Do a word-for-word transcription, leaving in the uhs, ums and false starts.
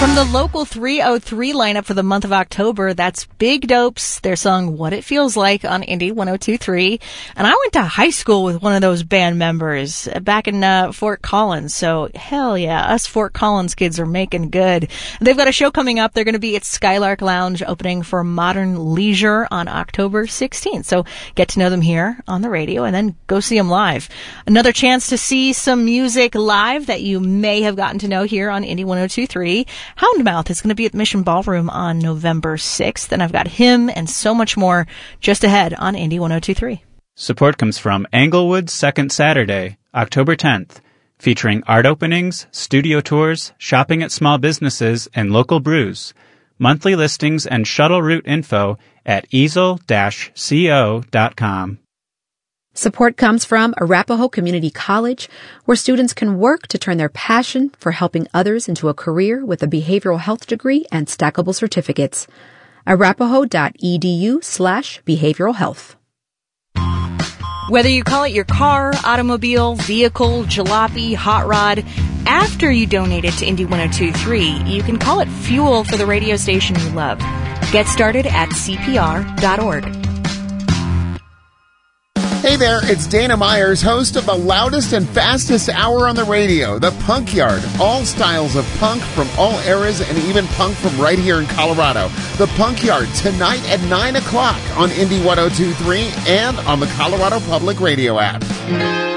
From the local three oh three lineup for the month of October, that's Big Dopes, their song What It Feels Like on Indy one oh two point three. And I went to high school with one of those band members back in uh, Fort Collins. So, hell yeah, us Fort Collins kids are making good. They've got a show coming up. They're going to be at Skylark Lounge opening for Modern Leisure on October sixteenth. So, get to know them here on the radio and then go see them live. Another chance to see some music live that you may have gotten to know here on Indy one oh two point three. Houndmouth is going to be at Mission Ballroom on November sixth, and I've got him and so much more just ahead on Indy one oh two point three. Support comes from Englewood's Second Saturday, October tenth, featuring art openings, studio tours, shopping at small businesses, and local brews. Monthly listings and shuttle route info at easel dash co dot com. Support comes from Arapahoe Community College, where students can work to turn their passion for helping others into a career with a behavioral health degree and stackable certificates. arapahoe.edu slash behavioral health. Whether you call it your car, automobile, vehicle, jalopy, hot rod, after you donate it to Indy one oh two point three, you can call it fuel for the radio station you love. Get started at c p r dot org. Hey there, it's Dana Myers, host of the loudest and fastest hour on the radio, The Punk Yard. All styles of punk from all eras and even punk from right here in Colorado. The Punk Yard, tonight at nine o'clock on Indy one oh two point three and on the Colorado Public Radio app.